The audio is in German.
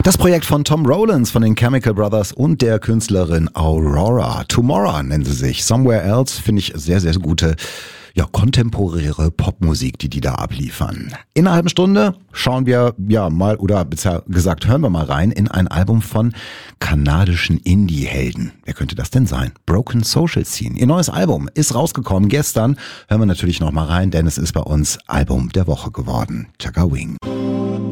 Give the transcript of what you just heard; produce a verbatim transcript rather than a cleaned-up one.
Das Projekt von Tom Rowlands von den Chemical Brothers und der Künstlerin Aurora. Tomorrow nennen sie sich. Somewhere Else finde ich sehr, sehr gute, ja, kontemporäre Popmusik, die die da abliefern. In einer halben Stunde schauen wir ja mal, oder besser gesagt, hören wir mal rein in ein Album von kanadischen Indie-Helden. Wer könnte das denn sein? Broken Social Scene. Ihr neues Album ist rausgekommen gestern. Hören wir natürlich noch mal rein, denn es ist bei uns Album der Woche geworden. Chaka Wing.